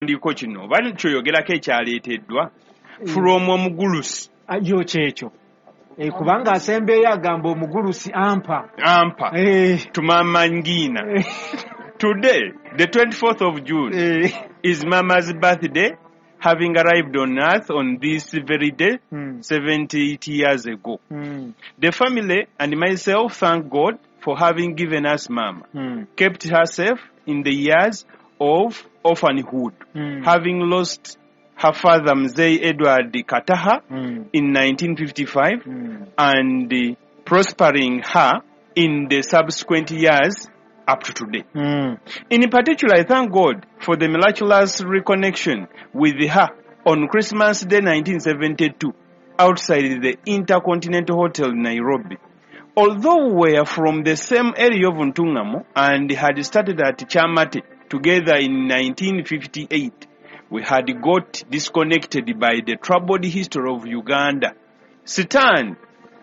ndiko kino bali kyoyogerako ekyaleeteddwa from omugulusi yo kyekyo kubanga asembeeyo agamba omugulusi ampa to Mama Ngina. Today, the 24th of June, is Mama's birthday, having arrived on earth on this very day, 78 years ago. The family and myself thank God for having given us Mama, kept her safe in the years of orphanhood, having lost her father Mzee Edward Kataha in 1955 and prospering her in the subsequent years up to today. In particular, I thank God for the miraculous reconnection with her on Christmas Day 1972 outside the Intercontinental Hotel in Nairobi. Although we were from the same area of Ntungamo and had started at Chamate together in 1958, we had got disconnected by the troubled history of Uganda. Sitani.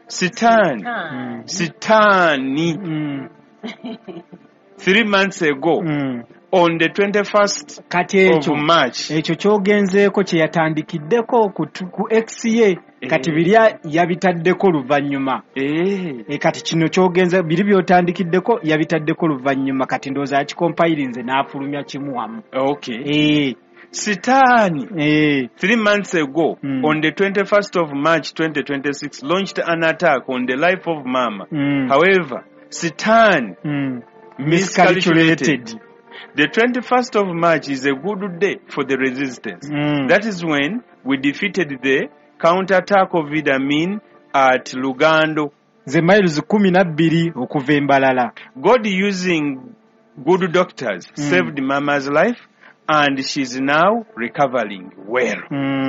3 months ago, on the 21st of March. Ekyo kyogenzeeko kye yatandikiddeko ku X ye kati biri yabitaddeko luvannyuma. Kati kino kyogenze biri byotandikiddeko yabitaddeko luvannyuma kati ndooza akikompilinze n'afulumya kimu wamu. Okay. Sitani 3 months ago, on the 21st of March 2026, launched an attack on the life of Mama. However, Sitani miscalculated. The 21st of March is a good day for the resistance. That is when we defeated the counterattack of Idi Amin at Lugando. Ze miles 12 okuva Embalala. God, using good doctors, saved Mama's life, and she's now recovering well.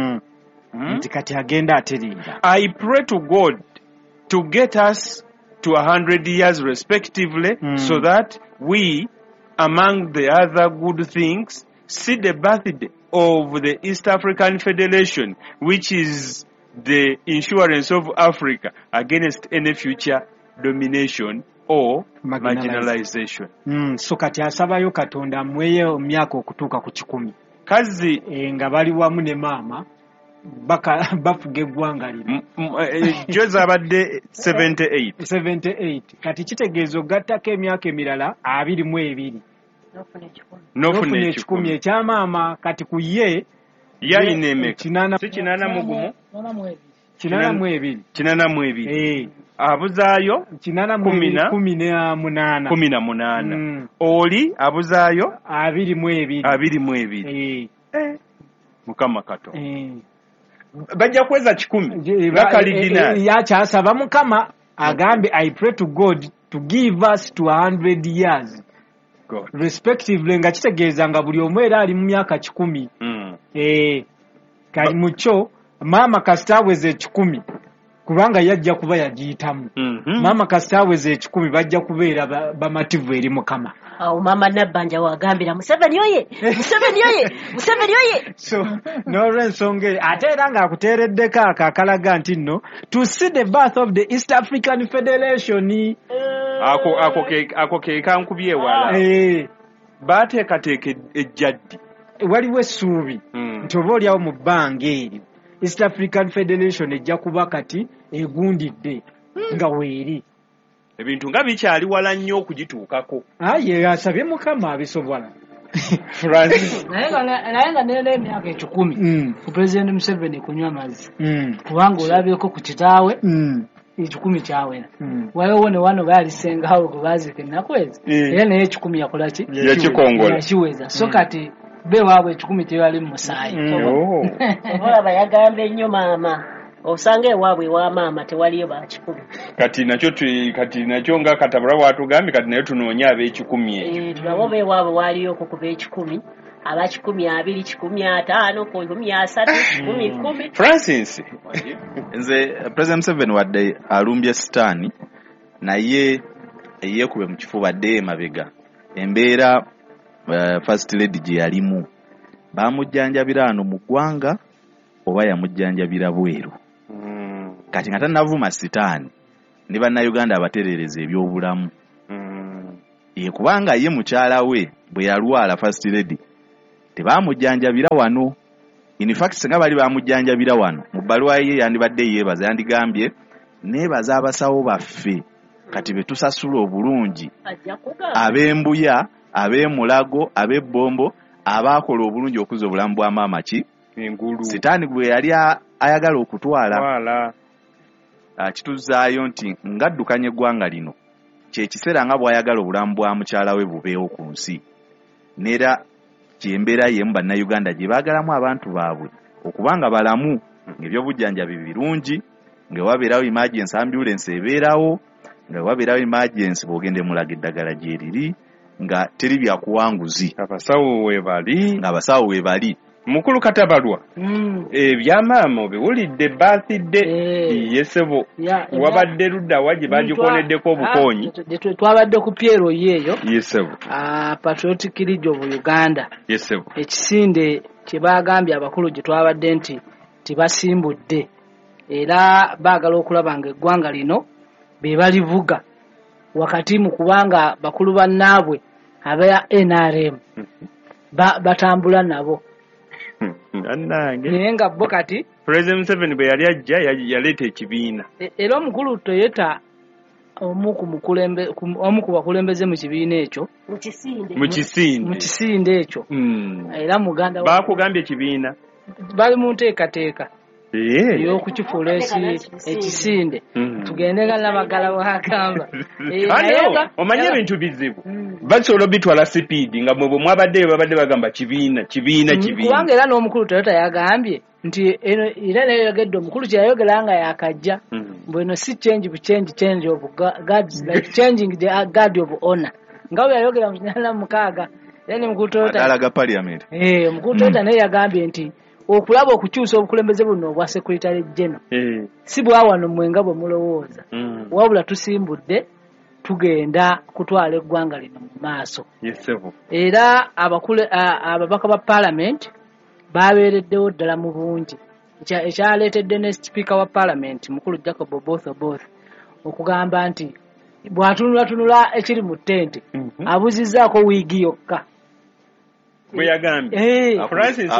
I pray to God to get us to 100 years respectively, so that we, among the other good things, see the birthday of the East African Federation, which is the insurance of Africa against any future domination or marginalization. So kati asabayo Katonda mweye myaka okutuuka ku 10. Kazi nga bali wamu ne Mama bafuga eggwanga lino. Joza abadde 78. Kati kitegeezo gattako emyaka emirala 22. Nofune 10 ekya Mama kati ku ye yalina emeka. 82. Abuzaayo 18. Oli abuzaayo 22. Mukama Katonda. Bajja kweza 10 bakalidina yakyasaba Mukama agambe I pray to God to give us to 100 years God. Respectively nga kitegeeza nga buli omu era ali mu myaka 10. Kali mucho Mama kasitaweze 10 kubanga yajja kuba yagiyitamu. Mama kasitaweze 10 bajja kubeera bamativu eri Mukama. Mama Nabbanja wagambira Museveni oye. So n'olw'ensonga ate era ng'akuteereddeko akalaga nti nno to see the birth of the East African Federation. Ako ke kankubye wala. Baateekateeka ejjaddi. Waliwo essuubi nti oba oliawo mu bbanga eryo East African Federation ejja kuba kati egundidde nga weeri. Ebintu nga bikyali wala nnyo okugituukako. Ye asabye Mukama abisobola. naye nga nera emyaka 10 ku President Museveni kunywa mazzi kubanga olabyeko ku kitaawe 10 kyawera. Waliwo ne wano baalisengawo gwe baazika ennaku ezo era naye 10 yakola ki yakiweza. So kati be waabwe 10 tebali mu musaayi. Olaba yagamba ennyo Maama osanga ewaabwe wa Maama tewaliyo ba 10. Kati nakyo nga Katabula bw'atugambye kati naye tunoonya ab'ekikumi. Tulabo be waabwe waliyo ku kuba 10 aba 10, 20, 15, 13, 10. Francis nze President Museveni wadde alumbye Sitaani naye yeekube mu kifuba dde emabega embeera First Lady gye yalimu baamujjanjabira ano mu ggwanga oba yamujjanjabira bweru. Kati nga tannavuma Sitaani ne bannayuganda abatereereza ebyobulamu. Ye kubanga ye mukyala we bwe yalwala First Lady tebamujjanjabira wano. In fact singa bali bamujjanjabira wano mu bbaluwa ye yandibadde yeebaza, yandigambye neebaza abasawo baffe kati betusasula obulungi, ab'Embuya, ab'Emulago, ab'Ebbombo, abaakola obulungi okuza obulamu bwa maama ki engulu sitaani gwe yali ayagala okutwala. Kituzaayo nti ngaddukanya eggwanga lino kyekiseera nga bw'ayagala obulamu bwa mukyala we bubeewo ku nsi, neera kyembeera yemu bannayuganda gye baagalamu abantu baabwe okubanga balamu, ng'ebyobujjanjabi birungi, nga wabeerawo emergency ambulance ebeerawo, nga wabeerawo emergency bw'ogende mulaga eddagala gye riri, nga teri byakuwanguzi, abasawo we bali. Mukulu Katabalwa, ebyamaama obiwulidde birthday yesebo wabadde ludda waje bagikoleddeko obukonyi twabadde ku Piero yeeyo yesebo Patriotic League of Uganda yesebo ekisinde kye bagambye abakulu gye twabadde nti tibasimbudde era baagala okulaba nga eggwanga lino be balivuga wakati mu kubanga bakulu bannaabwe aba NRM batambula nabo. Naye nga bo kati President Museveni bwe yali ajja yaleeta ekibiina era omukulu Toyota omu ku bakulembeze mu kibiina ekyo mu kisinde ekyo era muganda bakugambye ekibiina bali mu nteekateeka ey'okukifuula ekisinde tugende nga nabagala bwagamba omanye ebintu bizibu basobola bitwala sipiidi nga mwe bwe mwabaddeyo babadde bagamba kibiina kubanga era n'omukulu Toyota yagambye nti era naye yogedde omukulu kyeyayogera nga yakajja bweno si change of guards like changing the guard of honor nga bwe yayogera mu 86 yani omukulu Toyota alaga parliament omukulu Toyota naye yagambye nti okulaba okukyusa obukulembeze buno obwa Secretary General si bwa wano mwenga bwe mulowooza wabula tusimbudde tugenda kutwala eggwanga lino mu maaso era ababaka ba Parliament babeereddewo ddala mu bungi ekyaleetedde ne Speaker wa Parliament mukulu Jacob Oboth okugamba nti bw'atunulatunula ekiri mu ttente abuzizzaako wiigi yokka bwe yagambye Francis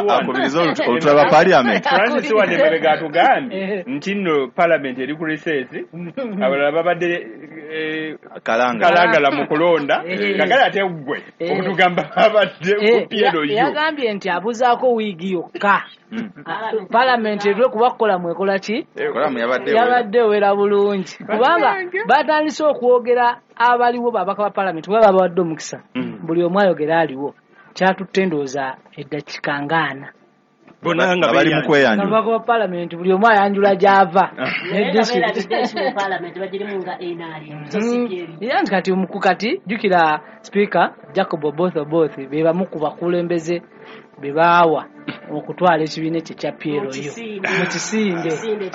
Wane Mbega atugambye nti nno Parliament eri ku recess abalala babadde kalangala mu kulonda kagala ate gwe okutugamba babadde ku Piero yo yagambye nti abuzaako wiigi yokka Parliament erwe kubakola mwekola ki yabadde wera bulungi kubanga batandise okwogera abaliwo babaka ba Parliament bwe babawadde omukisa buli omu ayogera aliwo kyatutendooza eddakika ngaana bonanga bali mu kweyanja abaka ba Parliament buli omu ayanjula gy'ava era kati omukukati jjukira Speaker Jacob Oboth be bamu ku bakulembeze be baawa okutwala ekibiina ekyo kya Piero yo mu kisinde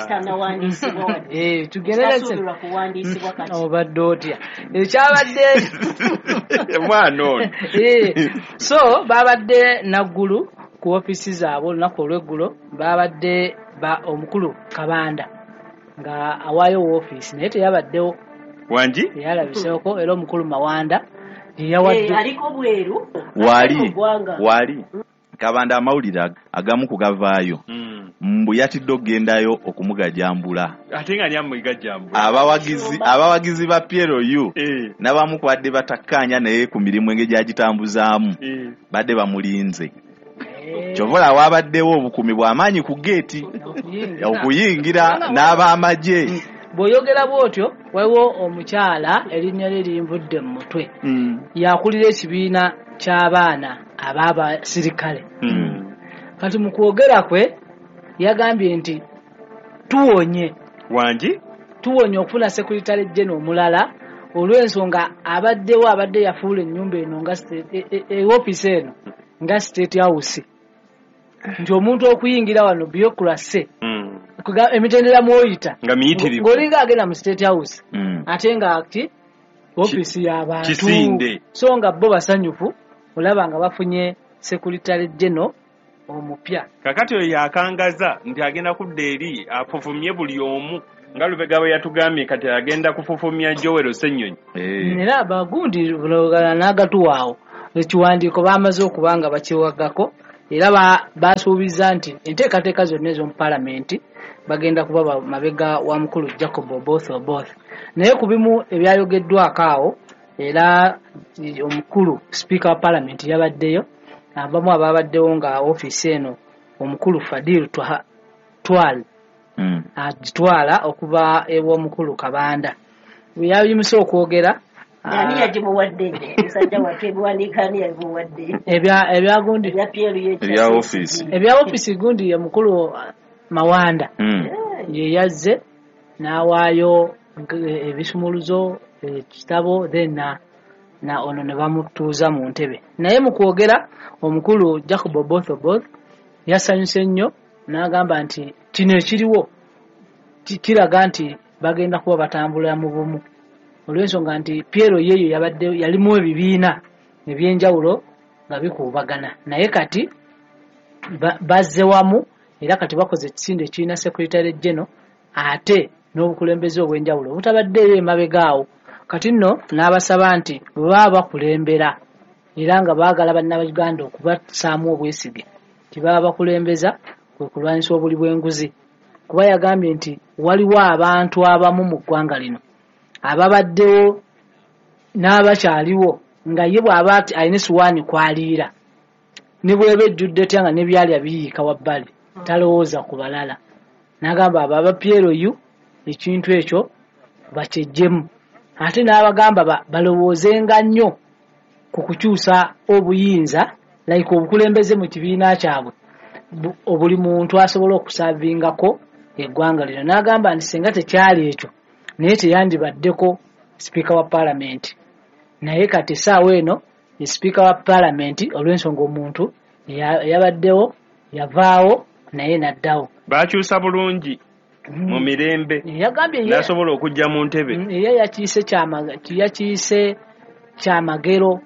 tugerereze obadde otya ekyabadde mwana ono so babadde naggulu ku ofiisi zaabwe olunaku olw'eggulo babadde omukulu Kabanda nga awaayo woofiisi naye teyabaddewo wangi yalabiseeko era omukulu Mawanda yeyawadde aliko bweru wali Kabanda amawulire agamu kugavaayo mbu yatidde okugendayo okumugajambula ate nga nyamugajambula abawagizi ba Piero yu n'abamu kubadde batakkaanya naye ku mirimu engeri gyagitambuzaamu badde bamulinze kyovola wabaddewo obukumi bw'amaanyi ku geeti okuyingira n'ab'amagye bw'oyogera bw'otyo waliwo omukyala erinnya lye linvudde mu mutwe yakulira ekibiina ky'abaana ab'abasirikale kati mu kwogera kwe yagambye nti tuwonye okufuna Secretary General omulala olw'ensonga abadde yafuula ennyumba eno nga ofiisi eno nga State House nti omuntu okuyingira wano bureaucracy emitendera mwoyita ng'olinga agenda mu State House ate nga ati ofiisi y'abantu so nga bo basanyufu olaba nga bafunye Secretary General omupya kakati oyo yakangaza nti agenda kudda eri afufumye buli omu nga Lubega bwe yatugambye kati agenda kufufumya Joel Ssenyonyi era abagundi n'agatuwaawo ekiwandiiko baamaze okuba nga bakiwagako era basuubiza nti enteekateeka zonna ez'omu paalamenti bagenda kuba mabega wa mukulu Jacob Oboth naye ku bimu ebyayogeddwako awo era omukulu sipiika wa paalamenti yabaddeyo abamu ababaddewo nga ofiisi eno omukulu Fadil Twal agitwala okuva ew'omukulu Kabanda bwe yayimusa okwogera ani yagimuwadde musajja waffe ebiwandiika ani yabimuwadde ebyagundi ebya ofiisi gundi ye mukulu Mawanda ye yazze n'awaayo ebisumuluzo ekitabo then na ono ne bamutuuza mu ntebe naye mu kwogera omukulu Jacob Oboth yasanyuse nnyo n'agamba nti kino ekiriwo kiraga nti bagenda kuba batambulira mu bumu olw'ensonga nti Piero yeeyo yabadde yalimu ebibiina ebyenjawulo nga bikuubagana naye kati bazze wamu era kati bakoze ekisinde ekirina Secretary General ate n'obukulembeze obw'enjawulo obutabaddeyo emabegaawo kati nno n'abasaba nti bwe baba bakulembera era nga baagala bannabuganda okubasaamu obwesige tibaba bakulembeza kwe kulwanyisa obuli bw'enguzi kuba yagambye nti waliwo abantu abamu mu ggwanga lino ababaddewo n'abakyaliwo nga ye bw'aba alina essuwaani kwaliira ne bw'eba ejjudde tya nga n'ebyalya biyiika wabbali talowooza ku balala n'agamba aba Piero yu ekintu ekyo bakyejjemu ate n'abagamba balowoozenga nnyo ku kukyusa obuyinza like obukulembeze mu kibiina kyabwe buli muntu asobola okusaavingako eggwanga lino n'agamba nti singa tekyali ekyo naye teyandibaddeko sipiika wa paalamenti naye kati essaawa eno ye sipiika wa paalamenti olw'ensonga omuntu yabaddewo yavaawo naye n'addawo bakyusa bulungi mu mirembe nasobola okujja mu ntebe ye yakiise kyamagero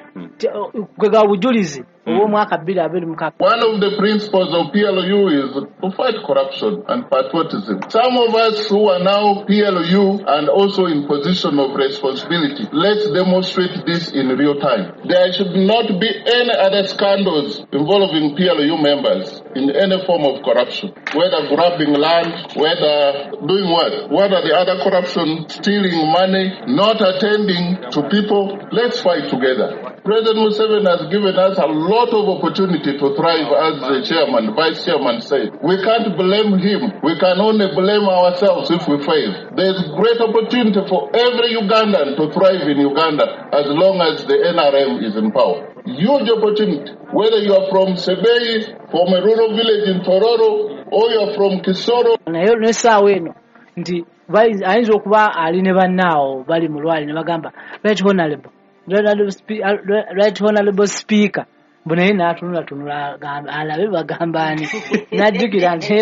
kwega bujulizi obw'omwaka 2026. One of the principles of PLU is to fight corruption and patriotism. Some of us who are now PLU and also in position of responsibility, let's demonstrate this in real time. There should not be any other scandals involving PLU members in any form of corruption, whether grabbing land, whether doing what? What are the other corruption, stealing money, not attending to people? Let's fight together. President Museveni has given us a lot of opportunity to thrive, as the chairman, vice chairman said. We can't blame him. We can only blame ourselves if we fail. There's great opportunity for every Ugandan to thrive in Uganda as long as the NRM is in power. Huge opportunity. Whether you are from Sebei, from a rural village in Tororo, or you are from Kisoro. Nti ayinza okuba ali ne bannaawo bali mu lwali ne bagamba Right Honorable Speaker bunaye n'atunula alabe bagambani najjukira nti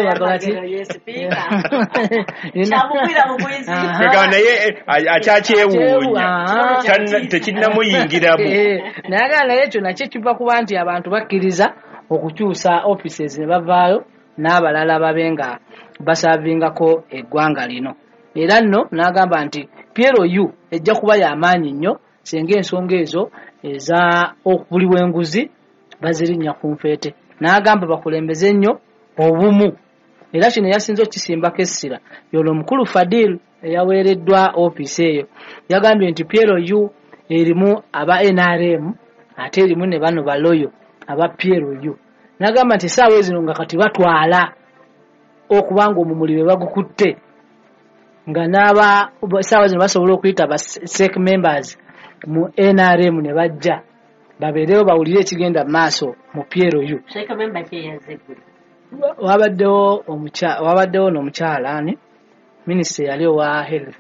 naye akyakyewuunya tekinnamuyingiramu naye naye ekyo nakyo kiva kuba nti abantu bakkiriza okukyusa offices ne bavaayo n'abalala babe nga basaavingako eggwanga lino era nno n'agamba nti Piero yu ejja kuba y'amaanyi nnyo singa ensonga ezo eza okubuliwa enguzi bazirinnya ku nfeete n'agamba bakulembeze nnyo obumu era kino yasinze okisimbako essira y'olwo omukulu Fadil eyaweereddwa ofiisi eyo yagambye nti Piero yu erimu aba NRM ate erimu ne bano baloyo aba Piero yu n'agamba nti essaawa ezino nga kati batwala okubanga omumuli be bagukutte nga n'aba essaawa zino basobola okuyita ba SEC members mu NRM ne bajja babeerewo bawulire ekigenda maaso mu Piero yu. Wabaddewo n'omukyala ani minisita yali owa health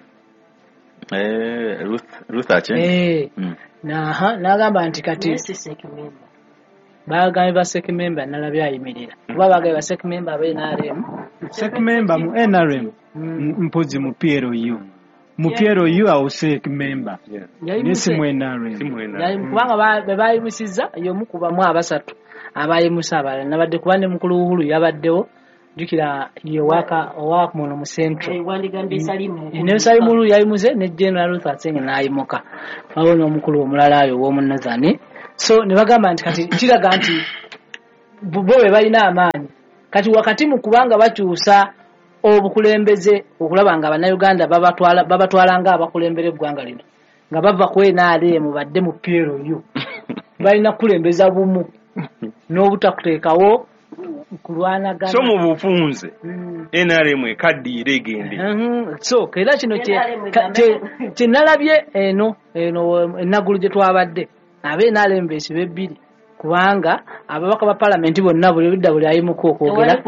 Ruth Aceng n'agamba nti kati bagambe ba SEC member nalabye ayimirira kuba bagambe ba SEC member aba NRM SEC member mu NRM mpozi mu Piero yu mu Piero yu awo SEC member nesi mu NRM kubanga bebayimusiza y'omu kubamu abasatu abayimusa abalala nabadde kuba ne mukulu Uhuru yabaddewo jukira owaka muno mu central ne Salimu yayimuze ne General Ruth Aceng n'ayimuka awo n'omukulu omulala ayo w'omunazani so ne bagamba nti kati kiraga nti bo be balina amaanyi kati wakati mu kubanga bakyusa obukulembeze okulaba nga Bannayuganda babatwala nga abakulembera eggwanga lino nga bava ku NRM badde mu PLU balina kulembeza bumu n'obutakuteekawo kulwanagana so mu bufunze NRM ekaddiira egende so era kino kyenalabye eno enagulu gye twabadde abe NRM beesibe ebbiri kubanga ababaka ba parliament bonna buli ayimuko okwogera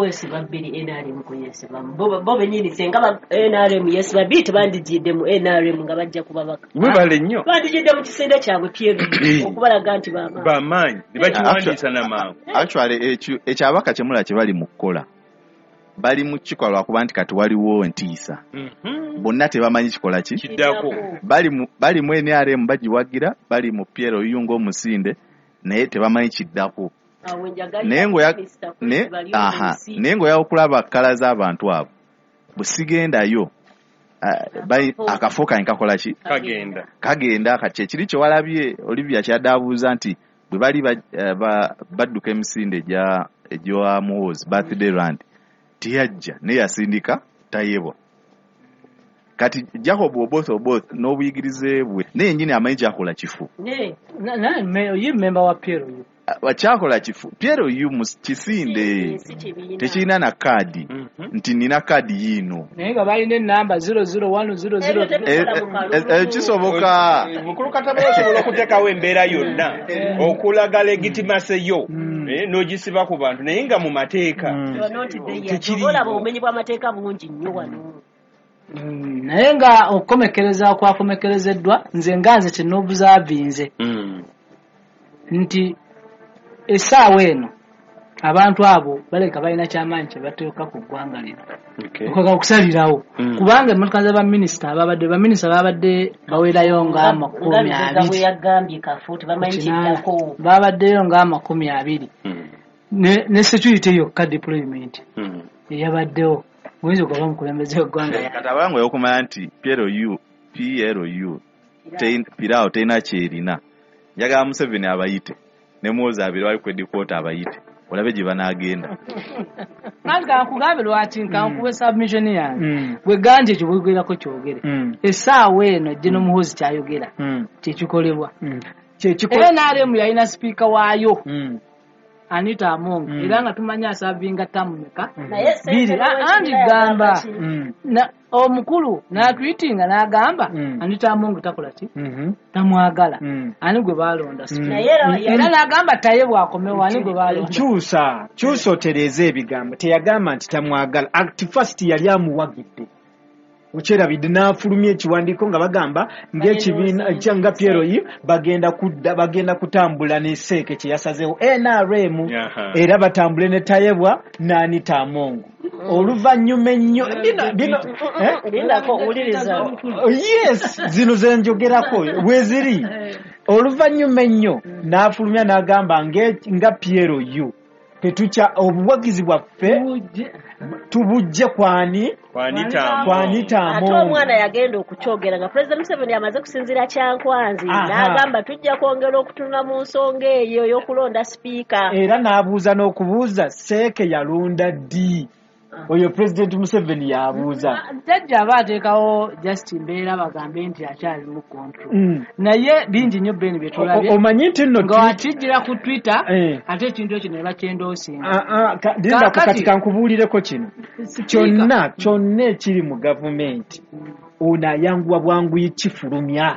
bo benyini senga NRM yesiba bbiri tebandijidde mu NRM nga bajja kubabaka mwebale nnyo bandijidde mu kisinde kyabwe pyebyo okubalaga nti bamaanyi nebakiwandiisa n'amangu actually ekyabaka kyemula kye bali mu kukola bali mu kikola lwakuba nti kati waliwo ntiisa bonna tebamanyi kikola ki kiddako bali mu NRM bagiwagira bali mu PLU ng'omusinde naye tebamanyi kiddako naye ng'oya okulaba kkala z'abantu abo busigendayo akafo kanye kakola ki kagenda kati ekiri kye walabye Olivia kyadaabuuza nti bwe bali badduka emisinde egya Muhoozi birthday rand tiyajja naye yasindika tayebwa kati Jacob Oboth n'obuyigirize bwe naye nyini amanyi kyakola kifu member wa PLU wakyakola kifu PLU mu kisinde tekirina na kaadi nti nina kaadi yiino naye nga balina enamba 00100 kisoboka mukulu Katabala osobola okuteekawo embeera yonna okulaga legitimacy yo n'ogisiba ku bantu naye nga mu mateeka tekiriolaba obumenyi bw'amateeka bungi nnyo wano naye nga okukomekereza kwakomekerezeddwa nze nganze tenobuzaavinze nti essaawa eno abantu abo baleka balina kyamaanyi kye bateeka ku ggwanga lino okusalirawo kubanga emmotoka z'abaminisita babadde bawerayo nga 20 babaddeyo nga 20 ne security yokka deployment eyabaddewo mwenzi kwa mukulembeze w'eggwanga Katabala ng'okumanya nti PLU piraawo terina kyerina njagala Museveni abayite ne Muhoozi abiri wali kwedikoota abayite olabe gye banaagenda nange kankugambe lwaki nkankuwa submission yange bwe ganje ekyo bwegerako kyogere essaawa eno General Muhoozi kyayogera kyekikolebwa era NRM yalina sipiika waayo Anita Among era nga tumanya asavinga tamumeka biri andigamba omukulu n'atwitinga n'agamba Anita Among takola ki tamwagala ani gwe balonda era n'agamba taye bwakomewo ani gwe balonda kyusa otereeza ebigambo teyagamba nti tamwagala act first yali amuwagidde ukyerabidde n'afulumya ekiwandiiko nga bagamba ng'ekibiina kyanga PLU bagenda kutambula ne Seeke kye yasazeewo NRM era batambule ne Tayebwa n'Anita Among oluvannyuma ennyo yes zino ze njogerako weeziri oluvannyuma ennyo n'afulumya n'agamba nga PLU tetukya obuwagizi bwaffe tubujje kwanita ate omwana yagenda okukyogera nga President Museveni amaze kusinzira Kyankwanzi n'agamba tujja kwongera okutunula mu nsonga eyo y'okulonda sipiika era n'abuuza n'okubuuza Seeke yalonda ddi oyo President Museveni yabuuza jjajja aba ateekawo Justin Mbeera bagambe nti akyali mu control naye bingi nnyo beni bye tulabye omanyi nti nno nga wakijjira ku Twitter ate ekintu ekyo ne bakyendoosinga dinda kati kankubuulireko kino kyonna ekiri mu gavumenti ono ayanguwa bwanguyi kifulumya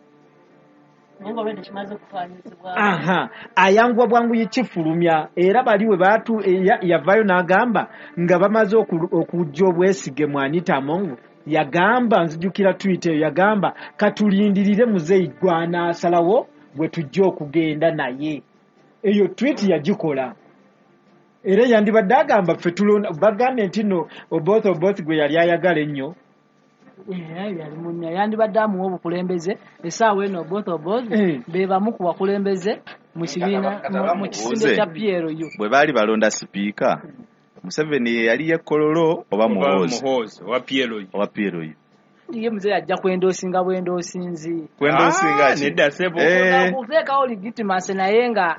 ayanguwa bwanguyi kifulumya era baliwe yavaayo n'agamba nga bamaze okujja obwesige mu Anita Among yagamba nzijukira Twitter yagamba katulindirire muzeeyi gw'anaasalawo bwe tujja okugenda naye eyo tweet yagikola era yandibadde agamba ffe tulonda bagambye nti nno Oboth gwe yali ayagala ennyo yali munya yandibadde amuwa obukulembeze essaawa eno Oboth be bamu ku bakulembeze mu kibiina mu kisinde kya PLU bwe baali balonda sipiika Museveni yali yekololo oba Muhoozi owa PLU ye mzee ajja kwendoosinga bwendoosinzi kwendoosinga nedda sebo okuteekawo legitimacy naye nga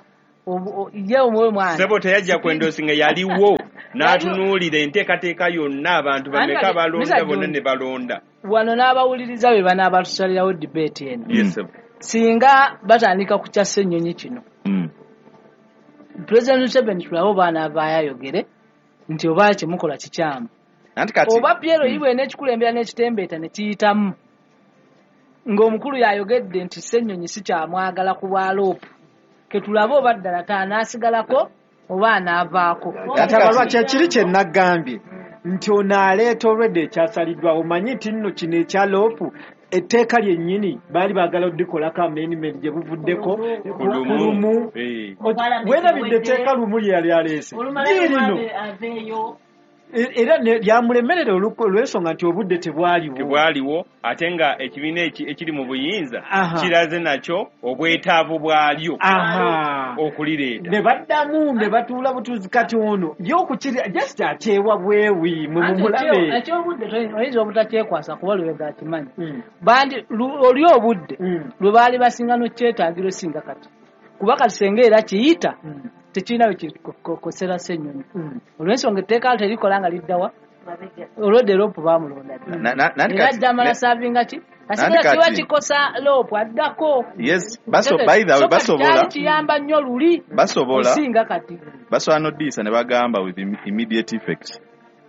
ye omwe mwana sebo teyajja kwendosinga yaliwo n'atunuulira enteekateeka yonna abantu bameka balonda bonna ne balonda wano n'abawuliriza be banaabalusalirawo debate eno singa batandika ku kya Ssenyonyi kino President Museveni tulabo baanaavaayo ayogere nti oba kyemukola kikyamu oba Piero Iwe n'ekikulembera n'ekitembeeta ne kiyitamu ng'omukulu yayogedde nti Ssenyonyi si kyamwagala ku bwaloopu ke tulabe oba ddala taanaasigalako oba anaavaako atabalwa kyekiri kye nagambye nti ono aleeta olwedde ekyasaliddwawo omanyi nti nno kino ekya loopu etteeka lyennyini baali baagala oddikolako amendment gye buvuddeko kulumu weerabidde etteeka lumu lye yali aleese lirino era lyamulemerera olw'ensonga nti obudde tebwaliwo ate nga ekibiina ekiri mu buyinza kiraze nakyo obwetaavu bwalyo okulireeta ne baddamu ne batuula butuuzi kati ono yokukiri just ateewa bwewi mwe mumulabe ekyobudde oyinza obutakyekwasa kuba lwega akimanyi bandi oli obudde lwe baali basinga n'okyetaagiro singa kati kuba kati senga era kiyita tekirina bwe kikosera Ssenyonyi olw'ensonga etteeka terikola nga liddawa olwedde loopu baamulonda era adda amala saavinga ki asigala kiba kikosa loopu addako basobola kiyamba nnyo luli osinga kati basobola n'oddiisa ne bagamba with immediate effects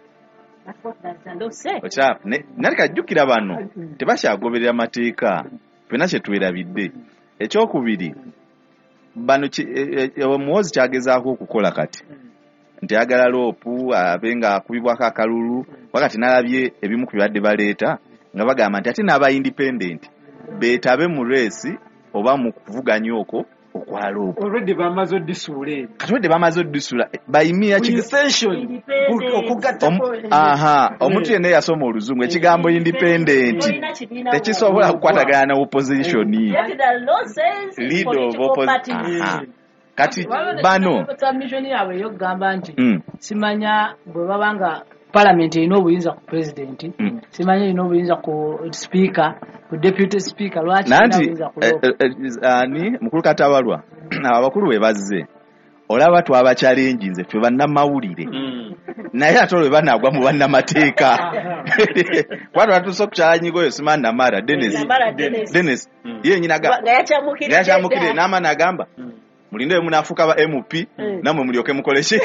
nalika jjukira bano tebakyagoberera mateeka fena kye twerabidde ekyokubiri bano omuwozi kyagezaako okukola kati nti agala loopu abe nga akubibwako akalulu wakati nalabye ebimu ku bibadde baleeta nga bagamba nti ate n'aba independent beetabe mu reesi oba mu kuvuganya okwo okwa loopu olwedde bamaze oddisuula kati wedde bamaze oddisuula bayimira omuntu yenna yasoma oluzungu ekigambo independent tekisobola kukwatagana ne opposition lead of opposition kati bano submission yaabwe ey'okugamba nti simanya bwe babanga Parliament erina obuyinza ku president simanya erina obuyinza ku speaker ku deputy speaker lwaki obuyinza ku ani mukulu Katabalwa abakulu we bazze olaba twaba challenge nze ffe bannamawulire naye ate olwe banaagwa mu bannamateeka kwatwa batuuse okukyalanyinga oyo Simanda Mara Dennis ye nyina yakyamukire n'amaani agamba mulinde we munaafuuka ba MP namwe mulyoke mukoleki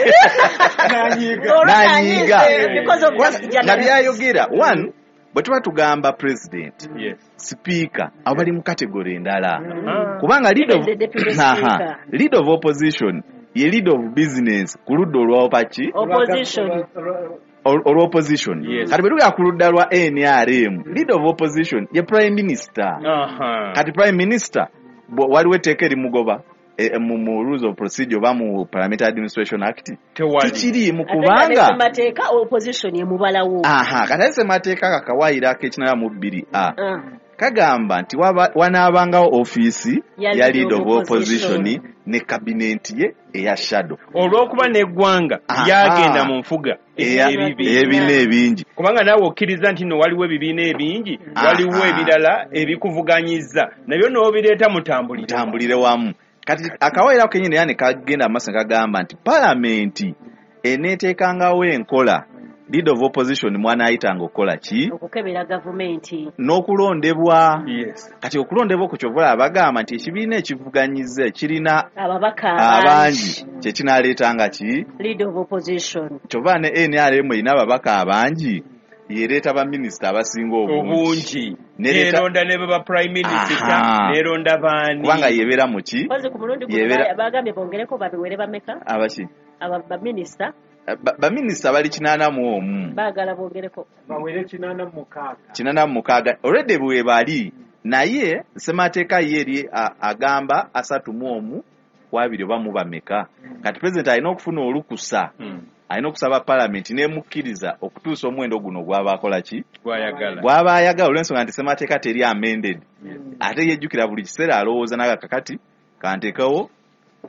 nanyiga nga byayogera one bwe tuba tugamba president speaker abo bali mu kategori endala kubanga lead of opposition ye lead of business ku ludda olwopaki olw'opposition kati bwe tugera ku ludda lwa NRM lead of opposition ye prime minister kati prime minister waliwo etteeka erimugoba mu rules of procedure ba mu Parliamentary Administration Act tikiri mu kubanga mateeka opposition ye mubalawo katase mateeka kakawayira k'ekinala mu 2A kagamba nti wanaabangawo office ya lead of opposition ne cabinet ye eya shadow olw'okuba n'eggwanga lyagenda mu nfuga ebibiina ebingi kubanga naawe okkiriza nti no waliwo ebibiina ebingi waliwo ebirala ebikuvuganyizza nabyo n'obireeta mutambulire wamu kati akawayira kenyine yani kagenda amasa kagamba nti parliament eneteekangawo enkola lead of opposition mwana ayitanga okukola ki okukebera government n'okulondebwa kati okulondebwa ku kyovola abagamba nti ekibiina ekivuganyiza kirina ababaka abangi kyekinaleetanga ki lead of opposition kyova ne NRM erina ababaka abangi yereeta baminisita abasinga obungi neronda ne baba prime minister neronda baani kubanga yebeera mu ki bagambye bongereko babiwere bameka abaki baminisita baminisita bali 81 baagala bongereko bawere 86 86 already bwe bali naye semateeka yeri agamba 31 kwabiri oba mu bameka kati president alina okufuna olukusa alina okusaba parliament nemukkiriza okutuusa omuwendo guno gw'abakola ki gw'aba ayagala olw'ensonga nti semateeka teri amended ate yejjukira buli kiseera alowooza n'agakakati kanteekawo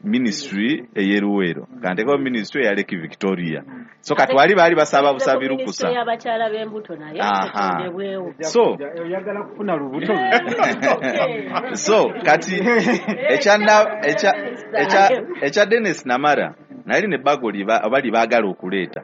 ministry eyeruwero kanteko ministry ya Lake Victoria so kati wali bali basaba busabiru kusa y'abakyala b'embuto naye tekondebwewo so oyagala kufuna lubuto so kati echa Dennis Namara nali ne bagoli abali bagala okuleeta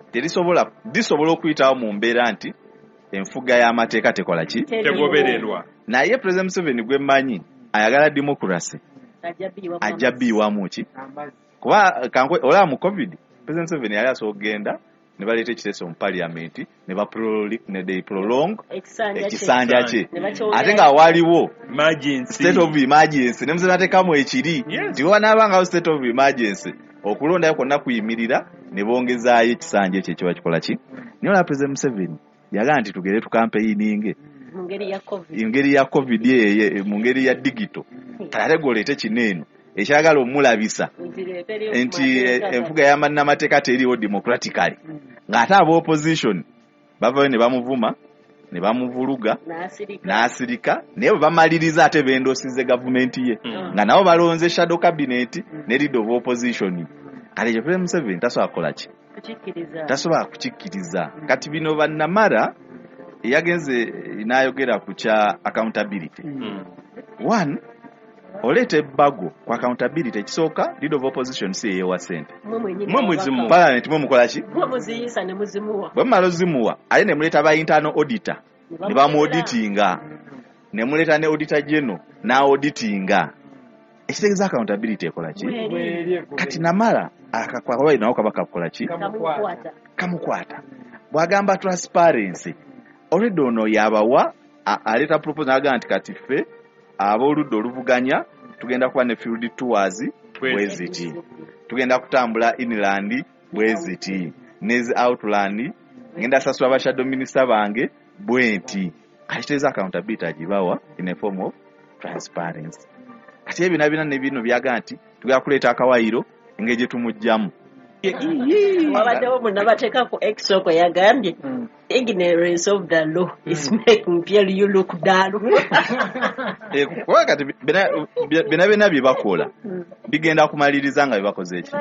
disobola okuyitawo mu mbeera nti enfuga y'amateeka tekola ki tegobererwa naye President Museveni gwe mmanyi ayagala democracy ajja biwamu ki kuba kankwe ola mu COVID President Museveni yali asogenda ne baleeta ekiteeso mu parliament ne prolong ekisanja kye ate nga waliwo state of emergency ne Museveni atekamu ekiri nti wanaabanga state of emergency okulondayo kwonna kuyimirira ne bongezaayo ekisanja ekyo ekiba kikola ki naye ola President Museveni yagala nti tugere tukampeyininge mu ngeri ya COVID yeye mu ngeri ya digital kale goleete kineeno ekyagala omulabisa nti enfuga y'amannamateeka teriwo democratically ng'ate aba opposition bavayo ne bamuvuma ne bamuvuluga n'asirika naye bwe bamaliriza ate bendosize gavumenti ye nga nabo balonze shadow cabinet ne leader of opposition kale ekyo President Museveni tasobola kukola ki tasobola kukikkiriza kati bino bannamara yagenze n'ayogera ku kya accountability one olete bago kwa accountability ekisooka leader of opposition si yewa sente mwe muzimu parliament mwe mukola ki muziyisa ne muzimuwa bwe mmalo zimuwa ale ne muleta ba internal auditor ne bamu auditinga ne muleta ne auditor general na auditinga ekitegeeza accountability ekola ki kati Namara akakwawa inawo kabaka kukola ki kamukwata bwagamba transparency already ono yabawa aleta proposal aga nti kati ffe aboludde oluvuganya tugenda kuba ne field tours bweziti tugenda kutambula inland bweziti nezi outland ngenda sasula abashadow minister bange bwenti kachiteza accountability agibawa in a form of transparency kati ebinabina ne bino byaga nti tugenda kuleeta akawayiro engeje tumujjamu wabaddewo bonna bateekako exoko yagambye ignorance of the law is making you look dull. Kuba kati bina bye bakola bigenda kumaliriza nga bibakoze eki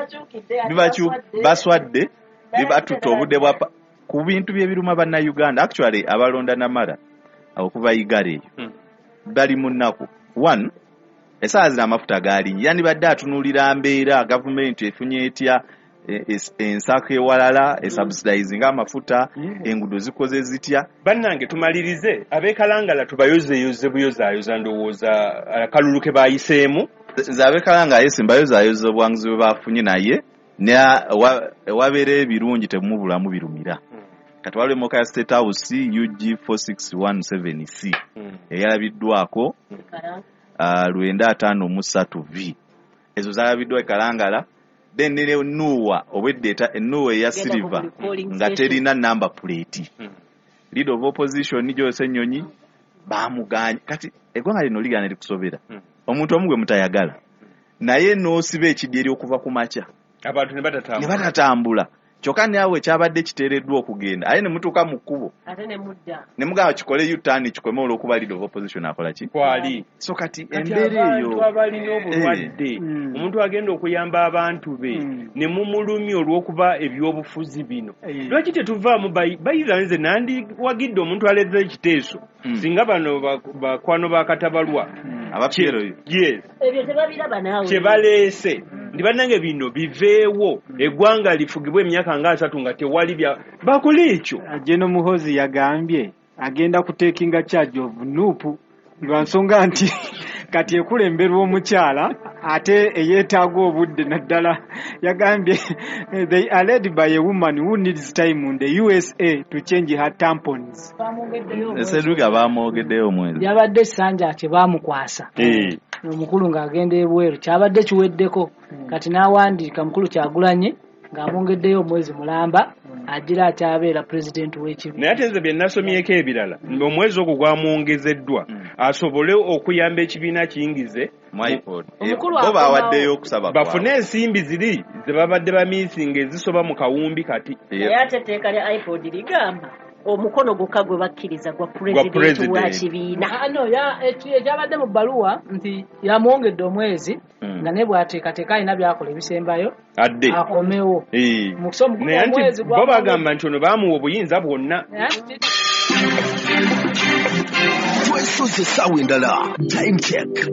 baswadde bibatuta obudde bwa ku bintu by'ebiruma banna Uganda actually abalonda Namara okuva igale eyo bali mu nnaku one esaazi n'amafuta gaali yani badde atunulira mbeera government efunye etya ensako ewalala esubsidizing amafuta engudo zikoze zitya bannange tumalirize abekalangala tubayozeyoze buyozayoza ndowooza akalulu ke bayiseemu abekalanga yesi mbayozayoza obwanguzi bwe bafunye naye wabeera ebirungi temubulamu birumira kati waliwo emoka ya State House UG 4617C eyalabiddwako 953V ezo zalabiddwa ekalangala then nile nuwa obwedeta enuwa ya silver nga terina number plate leader of opposition nijo senyonyi bamuganya kati egwanga lino ligana likusobera omuntu omugwe mutayagala naye no sibe ekidyeri okuva ku macha abantu ne batatambula kyokani awe kyabadde kiteereddwa okugenda aye ne mutuka mu kkubo ate ne mudda ne mugaba kikole yutani kikomeola okuba leader of opposition akola ki kwali so kati embere eyo twabali n'obulwadde omuntu agenda okuyamba abantu be ne mumulumi olw'okuba ebyobufuzi bino lwaki tetuvaamu bayiranze nandi wagidde omuntu aleze ekiteeso singa bano bakwano bakatabalwa abapiero yes ebyo tebabiraba naawe kyebaleese ndi bannange bino biveewo eggwanga lifugibwa emyaka nga 3 nga tewali bya bakola ekyo General Muhoozi yagambye agenda kutekinga charge of nupu lwa nsonga nti kati ekulemberwa omukyala ate eyeetaaga obudde naddala yagambye they are led by a woman who needs time in the USA to change her tampons. Eseduga bamwogeddeyo mwezi yabadde sanja kye baamukwasa omukulu ng'agenda ebweru kyabadde kiweddeko kati n'awandiika mukulu Kyagulanye ng'amwongeddeyo omwezi mulamba agira akyabeera pulezidenti w'ekibiina naye ate nze bye nasomyeko ebirala omwezi ogwo gwamwongezeddwa asobole okuyamba ekibiina kiyingize bo bawaddeyo okusaba bafune ensimbi ziri ze babadde bamiisinga ezisoba mu kawumbi kati naye ate etteeka lya iPod ligamba omukono gokka gwe bakkiriza gwa pulezidenti wa kibiina. Ekyabadde mu bbaluwa nti yamwongedde omwezi nga ne bw'ateekateeka alina byakola ebisembayo akomewo. Bo bagamba nti ono baamuwa obuyinza bwonna. Twesoze essaawa endala time check.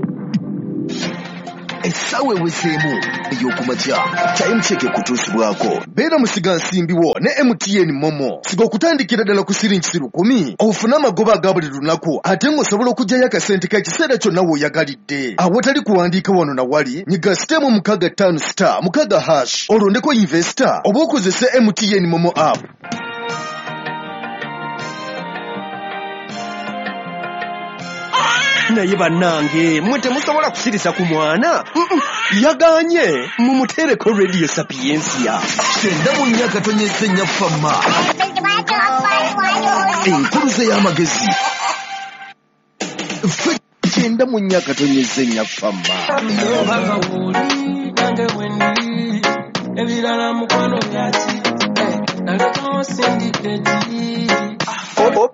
Essaawa eweseemu ey'okumakya time check ekutuusibwako. Beera musiga nsimbiwo ne MTN Momo. Siga okutandikira ddala ku siringi 10 ofune amagoba aga buli lunaku ate ng'osobola okuggyayo akasente k'ekiseera kyonna w'oyagalidde. Awatali kuwandiika wano na wali nyiga sitemu 65*6 olondeko investor oba okozese MTN Momo app. Naye bannange mwe temusobola kusirisa ku mwana yaganye mumutereko Radio Sapiensia 9 ffama enkuluze y'amagezi 9 ffama ebirala mukwano byaki nange kawo sindiketi